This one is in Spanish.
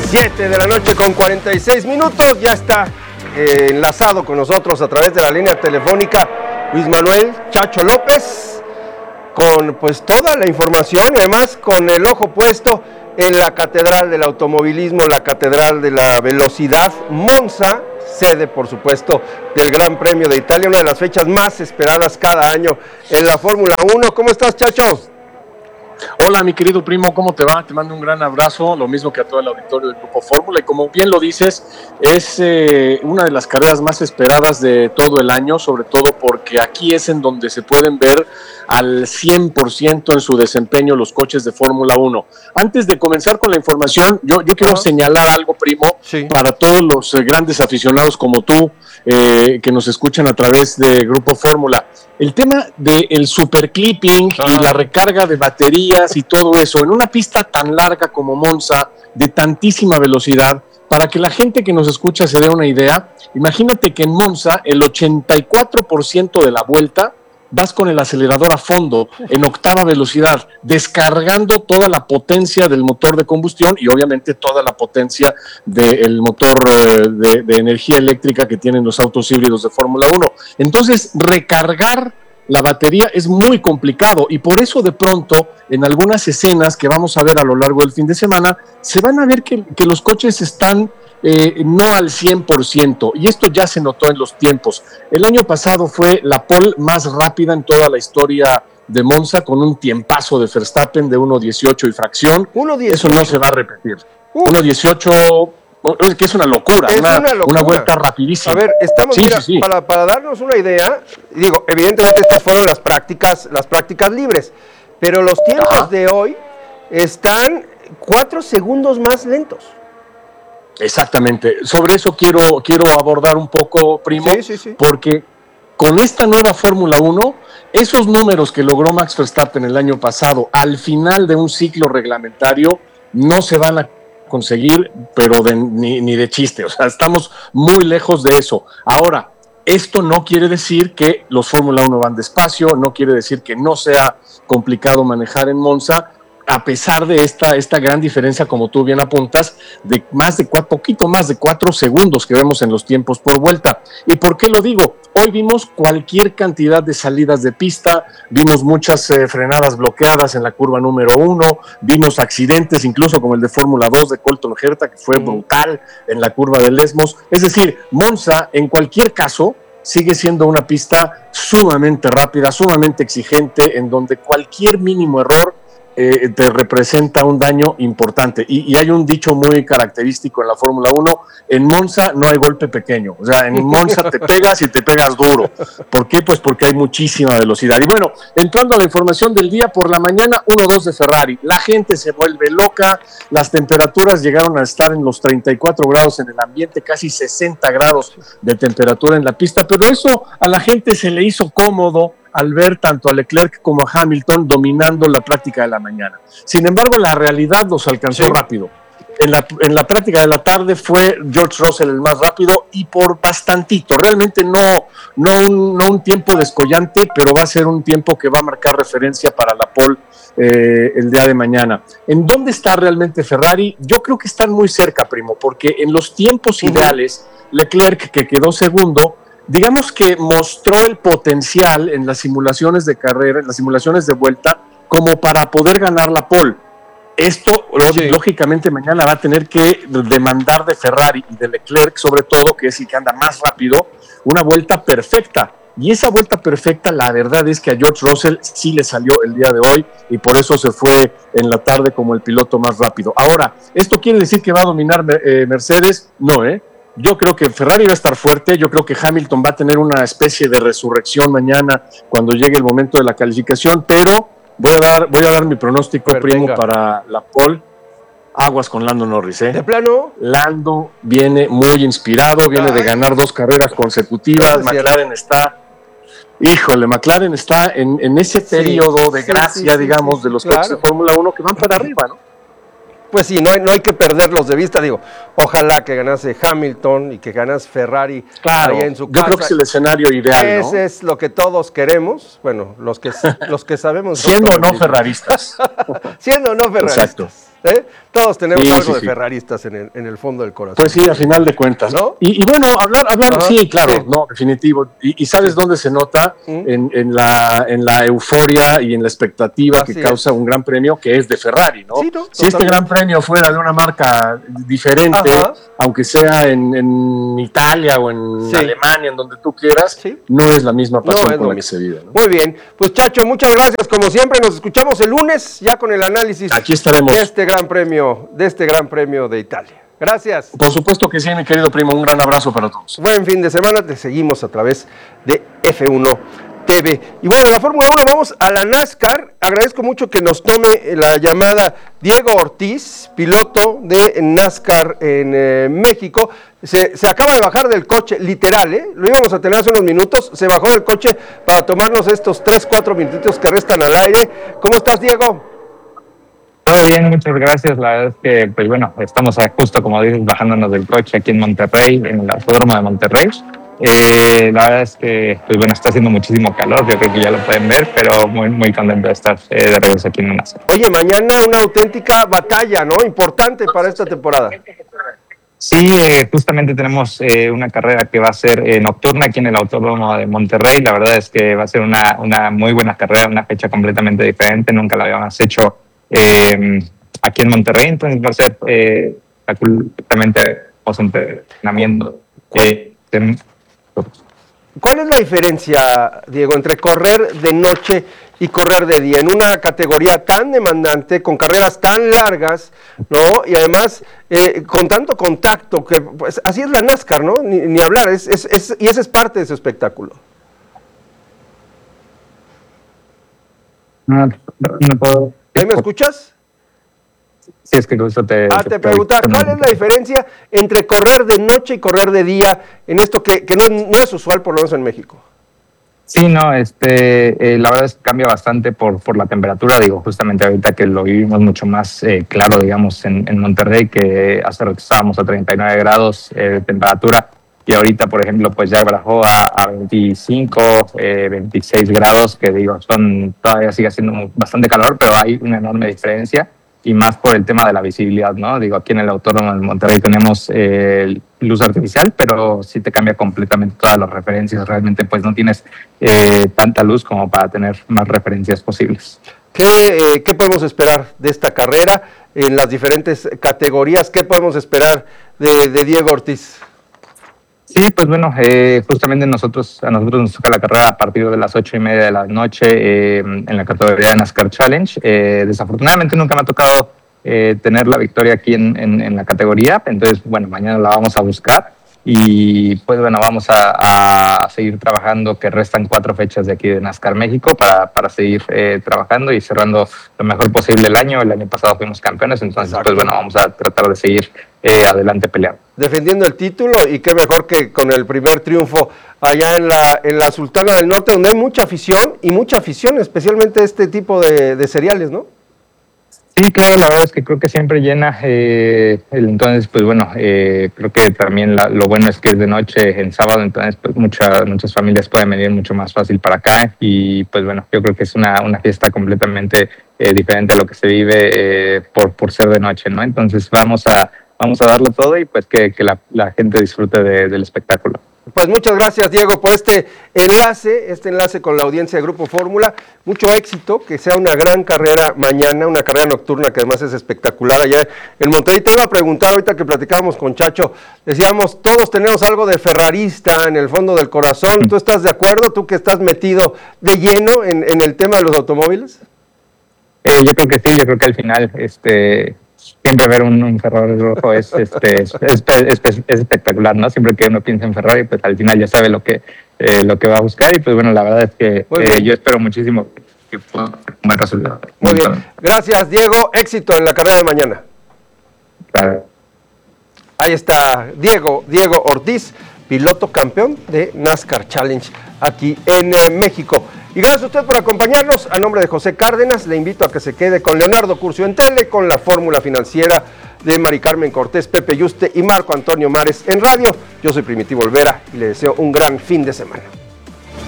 7 de la noche con 46 minutos, ya está enlazado con nosotros a través de la línea telefónica Luis Manuel Chacho López, con pues toda la información y además con el ojo puesto en la Catedral del Automovilismo, la Catedral de la Velocidad, Monza, sede por supuesto del Gran Premio de Italia, una de las fechas más esperadas cada año en la Fórmula 1. ¿Cómo estás, Chacho? Hola, mi querido primo, ¿cómo te va? Te mando un gran abrazo, lo mismo que a todo el auditorio del Grupo Fórmula, y como bien lo dices, es una de las carreras más esperadas de todo el año, sobre todo porque aquí es en donde se pueden ver al 100% en su desempeño los coches de Fórmula 1. Antes de comenzar con la información, yo quiero señalar algo, primo, para todos los grandes aficionados como tú, que nos escuchan a través de Grupo Fórmula. El tema del superclipping y la recarga de baterías y todo eso en una pista tan larga como Monza, de tantísima velocidad, para que la gente que nos escucha se dé una idea, imagínate que en Monza el 84% de la vuelta vas con el acelerador a fondo, en octava velocidad, descargando toda la potencia del motor de combustión y obviamente toda la potencia del motor de energía eléctrica que tienen los autos híbridos de Fórmula 1. Entonces, recargar la batería es muy complicado y por eso de pronto en algunas escenas que vamos a ver a lo largo del fin de semana, se van a ver que los coches están no al 100%, y esto ya se notó en los tiempos. El año pasado fue la pole más rápida en toda la historia de Monza, con un tiempazo de Verstappen de 1.18 y fracción. 1.18. Eso no se va a repetir. 1.18, es que es una locura, una vuelta rapidísima. A ver, estamos, sí. Para darnos una idea, digo, evidentemente estas fueron las prácticas libres, pero los tiempos de hoy están 4 segundos más lentos. Exactamente, sobre eso quiero abordar un poco, primo, porque con esta nueva Fórmula 1, esos números que logró Max Verstappen el año pasado al final de un ciclo reglamentario no se van a conseguir, pero ni de chiste, o sea, estamos muy lejos de eso. Ahora, esto no quiere decir que los Fórmula 1 van despacio, no quiere decir que no sea complicado manejar en Monza, a pesar de esta gran diferencia, como tú bien apuntas, de poquito más de 4 segundos que vemos en los tiempos por vuelta. ¿Y por qué lo digo? Hoy vimos cualquier cantidad de salidas de pista, vimos muchas frenadas bloqueadas en la curva número 1, vimos accidentes incluso como el de Fórmula 2 de Colton Herta, que fue brutal en la curva de Lesmos. Es decir, Monza, en cualquier caso, sigue siendo una pista sumamente rápida, sumamente exigente, en donde cualquier mínimo error te representa un daño importante. Y hay un dicho muy característico en la Fórmula 1, en Monza no hay golpe pequeño, o sea, en Monza te pegas y te pegas duro. ¿Por qué? Pues porque hay muchísima velocidad. Y bueno, entrando a la información del día, por la mañana 1-2 de Ferrari, la gente se vuelve loca, las temperaturas llegaron a estar en los 34 grados en el ambiente, casi 60 grados de temperatura en la pista, pero eso a la gente se le hizo cómodo al ver tanto a Leclerc como a Hamilton dominando la práctica de la mañana. Sin embargo, la realidad los alcanzó rápido. En la práctica de la tarde fue George Russell el más rápido y por bastantito. Realmente no un tiempo descollante, pero va a ser un tiempo que va a marcar referencia para la pole el día de mañana. ¿En dónde está realmente Ferrari? Yo creo que están muy cerca, primo, porque en los tiempos ideales, Leclerc, que quedó segundo, digamos que mostró el potencial en las simulaciones de carrera, en las simulaciones de vuelta, como para poder ganar la pole. Esto, lógicamente, mañana va a tener que demandar de Ferrari y de Leclerc, sobre todo, que es el que anda más rápido, una vuelta perfecta. Y esa vuelta perfecta, la verdad es que a George Russell sí le salió el día de hoy y por eso se fue en la tarde como el piloto más rápido. Ahora, ¿esto quiere decir que va a dominar Mercedes? No, Yo creo que Ferrari va a estar fuerte, yo creo que Hamilton va a tener una especie de resurrección mañana cuando llegue el momento de la calificación, pero voy a dar mi pronóstico, primo, para la pole. Aguas con Lando Norris, ¿De plano? Lando viene muy inspirado, viene de ganar 2 carreras consecutivas, McLaren está en ese periodo de gracia, digamos, de los coches de Fórmula 1 que van para arriba, ¿no? Pues sí, no hay que perderlos de vista, digo, ojalá que ganase Hamilton y que ganase Ferrari ahí en su casa. Yo creo que es el escenario ideal, Ese es lo que todos queremos, bueno, los que sabemos. Siendo no ferraristas. Siendo no ferraristas. Exacto. Todos tenemos algo de ferraristas en el fondo del corazón. Pues sí, a final de cuentas. ¿No? Y bueno, hablar, sí, claro, no, definitivo. Y ¿sabes dónde se nota? En la euforia y en la expectativa que causa un gran premio que es de Ferrari, ¿no? Sí, ¿no? Si este gran premio fuera de una marca diferente, aunque sea en Italia o en Alemania, en donde tú quieras, no es la misma pasión con la que se vive, ¿no? Muy bien, pues Chacho, muchas gracias. Como siempre, nos escuchamos el lunes ya con el análisis. Aquí estaremos. De este gran premio de Italia. Gracias. Por supuesto que sí, mi querido primo. Un gran abrazo para todos. Buen fin de semana. Te seguimos a través de F1 TV. Y bueno, la Fórmula 1, vamos a la NASCAR. Agradezco mucho que nos tome la llamada Diego Ortiz, piloto de NASCAR en México. Se acaba de bajar del coche, literal, lo íbamos a tener hace unos minutos. Se bajó del coche para tomarnos estos 3-4 minutitos que restan al aire. ¿Cómo estás, Diego? Todo bien, muchas gracias. La verdad es que, pues bueno, estamos justo, como dices, bajándonos del coche aquí en Monterrey, en el Autódromo de Monterrey. La verdad es que, pues bueno, está haciendo muchísimo calor, yo creo que ya lo pueden ver, pero muy, muy contento de estar de regreso aquí en NASCAR. Oye, mañana una auténtica batalla, ¿no? Importante para esta temporada. Sí, justamente tenemos una carrera que va a ser nocturna aquí en el Autódromo de Monterrey. La verdad es que va a ser una muy buena carrera, una fecha completamente diferente, nunca la habíamos hecho aquí en Monterrey, entonces va a ser completamente entrenamiento. ¿Cuál es la diferencia, Diego, entre correr de noche y correr de día en una categoría tan demandante, con carreras tan largas, ¿no? Y además con tanto contacto, que pues así es la NASCAR, ¿no? Ni hablar, y ese es parte de su espectáculo. No puedo. ¿Ahí me escuchas? Sí, es que justo te preguntaba, ¿cuál es la diferencia entre correr de noche y correr de día en esto que no es usual, por lo menos en México? Sí, no, la verdad es que cambia bastante por la temperatura, digo, justamente ahorita que lo vivimos mucho más claro, digamos, en Monterrey, que hace rato estábamos a 39 grados de temperatura, y ahorita, por ejemplo, pues ya bajó a 25, 26 grados, que digo, todavía sigue haciendo bastante calor, pero hay una enorme diferencia, y más por el tema de la visibilidad, ¿no? Digo, aquí en el Autódromo de Monterrey tenemos luz artificial, pero sí te cambia completamente todas las referencias. Realmente, pues no tienes tanta luz como para tener más referencias posibles. ¿Qué podemos esperar de esta carrera en las diferentes categorías? ¿Qué podemos esperar de Diego Ortiz? Sí, pues bueno, justamente a nosotros nos toca la carrera a partir de las 8:30 de la noche en la categoría de NASCAR Challenge. Desafortunadamente nunca me ha tocado tener la victoria aquí en la categoría, entonces bueno, mañana la vamos a buscar y pues bueno, vamos a seguir trabajando, que restan 4 fechas de aquí de NASCAR México para seguir trabajando y cerrando lo mejor posible el año. El año pasado fuimos campeones, entonces Exacto. Pues bueno, vamos a tratar de seguir adelante peleando. Defendiendo el título, y qué mejor que con el primer triunfo allá en la Sultana del Norte, donde hay mucha afición, especialmente este tipo de seriales, ¿no? Sí, claro, la verdad es que creo que siempre llena, entonces pues bueno, creo que también lo bueno es que es de noche en sábado, entonces pues muchas familias pueden venir mucho más fácil para acá, y pues bueno, yo creo que es una fiesta completamente diferente a lo que se vive por ser de noche, ¿no? Entonces vamos a darlo todo y pues que la gente disfrute del espectáculo. Pues muchas gracias, Diego, por este enlace con la audiencia de Grupo Fórmula. Mucho éxito, que sea una gran carrera mañana, una carrera nocturna que además es espectacular allá en Monterrey. Te iba a preguntar ahorita que platicábamos con Chacho, decíamos, todos tenemos algo de ferrarista en el fondo del corazón. ¿Tú estás de acuerdo? ¿Tú que estás metido de lleno en el tema de los automóviles? Yo creo que sí, yo creo que al final siempre ver un Ferrari rojo es espectacular, ¿no? Siempre que uno piensa en Ferrari, pues al final ya sabe lo que va a buscar, y pues bueno, la verdad es que yo espero muchísimo que pueda tener un buen resultado. Muy bien, gracias, Diego, éxito en la carrera de mañana. Claro. Ahí está Diego Ortiz, piloto campeón de NASCAR Challenge aquí en México. Y gracias a usted por acompañarnos. A nombre de José Cárdenas, le invito a que se quede con Leonardo Curcio en Tele, con la fórmula financiera de Mari Carmen Cortés, Pepe Yuste y Marco Antonio Mares en radio. Yo soy Primitivo Olvera y le deseo un gran fin de semana.